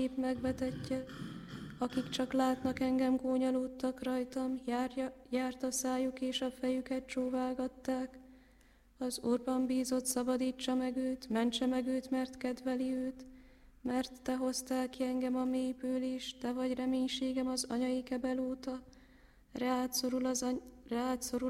nép megvetetje, akik csak látnak engem, gúnyolódtak rajtam, járt a szájuk és a fejüket csóválgatták. Az Úrban bízott, szabadítsa meg őt, mentse meg őt, mert kedveli őt, mert te hoztál ki engem a mélyből is, te vagy reménységem az anyai kebel óta. Rád szorul